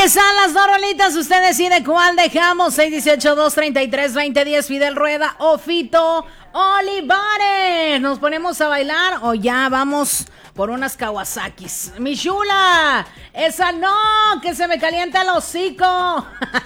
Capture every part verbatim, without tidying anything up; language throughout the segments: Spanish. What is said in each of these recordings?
están las dos rolitas, usted decide cuál dejamos. seis dieciocho, dos treinta y tres, veinte diez, Fidel Rueda o Fito Olivares. ¿Nos ponemos a bailar o ya vamos por unas Kawasakis? Mi chula, esa no, que se me calienta el hocico.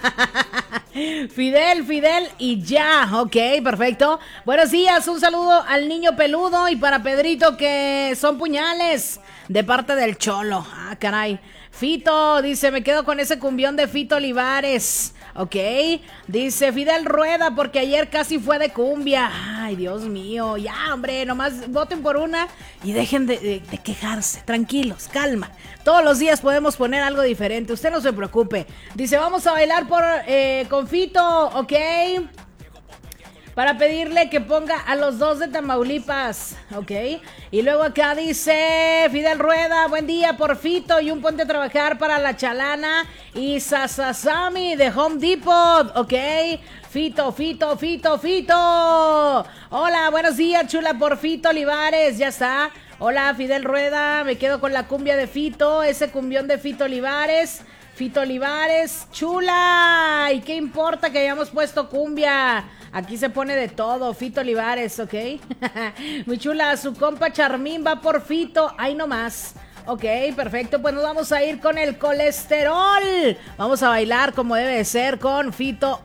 Fidel, Fidel y ya, ok, perfecto. Buenos días, un saludo al niño peludo y para Pedrito que son puñales de parte del Cholo. Ah, caray. Fito, dice, me quedo con ese cumbión de Fito Olivares. Ok, dice Fidel Rueda porque ayer casi fue de cumbia. Ay, Dios mío, ya, hombre, nomás voten por una y dejen de, de, de quejarse. Tranquilos, calma. Todos los días podemos poner algo diferente, usted no se preocupe. Dice, vamos a bailar por eh, con Fito, ok, para pedirle que ponga a los dos de Tamaulipas, ok. Y luego acá dice Fidel Rueda, buen día por Fito y un ponte a trabajar para la Chalana y Sasasami de Home Depot, ok. Fito, Fito, Fito, Fito. Hola, buenos días, chula, por Fito Olivares, ya está. Hola, Fidel Rueda, me quedo con la cumbia de Fito, ese cumbión de Fito Olivares. Fito Olivares, chula. ¿Y qué importa que hayamos puesto cumbia? Aquí se pone de todo, Fito Olivares, ¿ok? Muy chula, su compa Charmín va por Fito, ahí nomás. Ok, perfecto, pues nos vamos a ir con el colesterol. Vamos a bailar como debe de ser con Fito